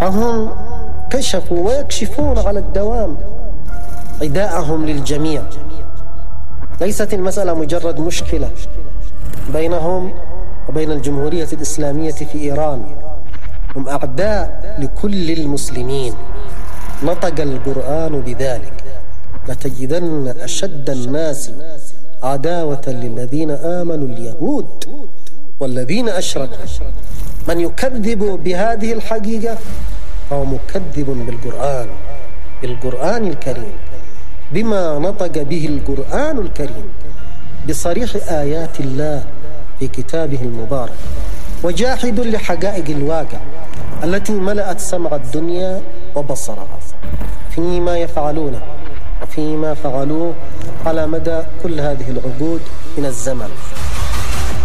معهم كشفوا ويكشفون على الدوام عداءهم للجميع. ليست المسألة مجرد مشكلة بينهم وبين الجمهورية الإسلامية في إيران، هم أعداء لكل المسلمين. نطق القرآن بذلك: لتجدن أشد الناس عداوة للذين آمنوا اليهود والذين أشركوا. من يكذب بهذه الحقيقة فهو مكذب بالقرآن الكريم، بما نطق به القرآن الكريم بصريح آيات الله في كتابه المبارك، وجاحد لحقائق الواقع التي ملأت سمع الدنيا وبصرها فيما يفعلونه وفيما فعلوه على مدى كل هذه العقود من الزمن.